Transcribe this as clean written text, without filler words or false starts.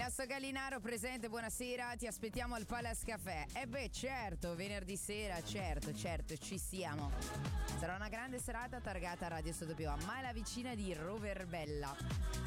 Sasso Gallinaro presente, buonasera, ti aspettiamo al Palace Café. E beh, certo, venerdì sera, certo, ci siamo. Sarà una grande serata targata Radio Sottopiova, ma è la vicina di Roverbella.